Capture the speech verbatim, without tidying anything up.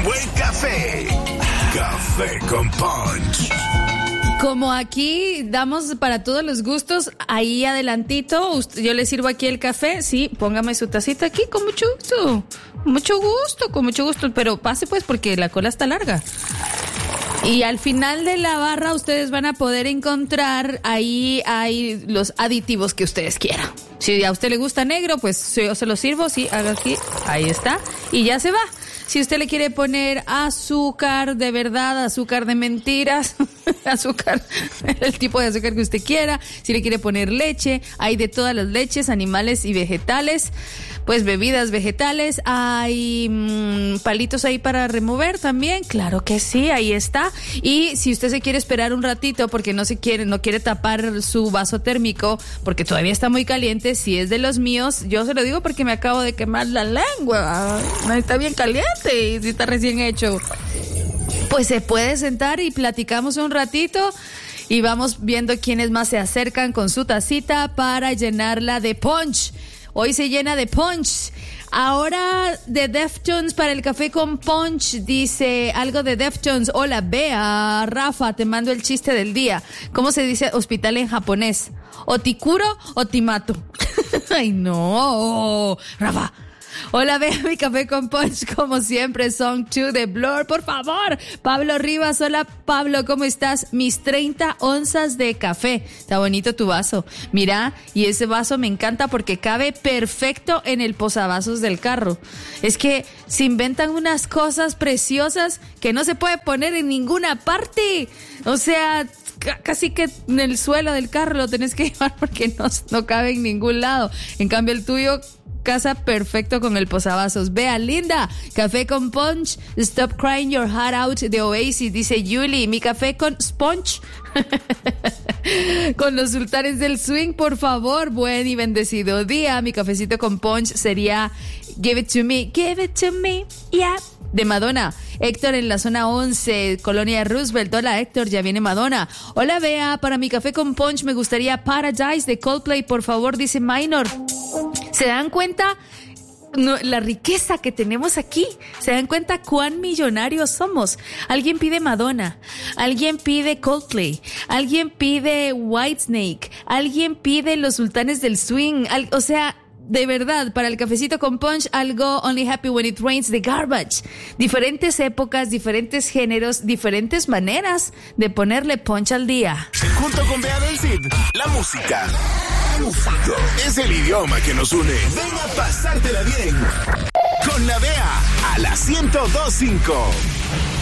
un buen café. Café con Punch. Como aquí damos para todos los gustos, ahí adelantito, yo le sirvo aquí el café, sí, póngame su tacita aquí con mucho gusto, mucho gusto, con mucho gusto, pero pase pues porque la cola está larga. Y al final de la barra ustedes van a poder encontrar, ahí hay los aditivos que ustedes quieran. Si a usted le gusta negro, pues yo se lo sirvo, sí, haga aquí, ahí está, y ya se va. Si usted le quiere poner azúcar de verdad, azúcar de mentiras, azúcar, el tipo de azúcar que usted quiera. Si le quiere poner leche, hay de todas las leches, animales y vegetales. Pues bebidas vegetales, hay mmm, palitos ahí para remover también, claro que sí, ahí está. Y si usted se quiere esperar un ratito porque no se quiere, no quiere tapar su vaso térmico porque todavía está muy caliente, si es de los míos, yo se lo digo porque me acabo de quemar la lengua, está bien caliente y está recién hecho. Pues se puede sentar y platicamos un ratito y vamos viendo quiénes más se acercan con su tacita para llenarla de punch. Hoy se llena de punch. Ahora de Deftones para el café con punch. Dice algo de Deftones. Hola, Bea, Rafa, te mando el chiste del día. ¿Cómo se dice hospital en japonés? ¿O ti curo o ti mato? Ay, no, Rafa. Hola, Bea, mi café con punch, como siempre, Song two de Blur, por favor. Pablo Rivas, hola Pablo, ¿cómo estás? Mis treinta onzas de café. Está bonito tu vaso. Mira, y ese vaso me encanta porque cabe perfecto en el posavasos del carro. Es que se inventan unas cosas preciosas que no se puede poner en ninguna parte. O sea, casi que en el suelo del carro lo tenés que llevar porque no, no cabe en ningún lado. En cambio, el tuyo casa perfecto con el posavasos. Vea, linda, café con punch, Stop Crying Your Heart Out de Oasis, dice Yuli. Mi café con sponge con los sultanes del swing, por favor. Buen y bendecido día. Mi cafecito con punch sería Give It To Me, Give It To Me, yeah, de Madonna. Héctor en la zona once, Colonia Roosevelt. Hola Héctor, ya viene Madonna. Hola Bea, para mi café con punch me gustaría Paradise de Coldplay, por favor, dice Minor. ¿Se dan cuenta no, la riqueza que tenemos aquí? ¿Se dan cuenta cuán millonarios somos? Alguien pide Madonna, alguien pide Coldplay, alguien pide Whitesnake, alguien pide los sultanes del swing, al, o sea, de verdad, para el cafecito con punch, algo Only Happy When It Rains de Garbage. Diferentes épocas, diferentes géneros, diferentes maneras de ponerle punch al día. Junto con Bea del Cid, la música es el idioma que nos une. Ven a pasártela bien con la Bea a la ciento dos punto cinco.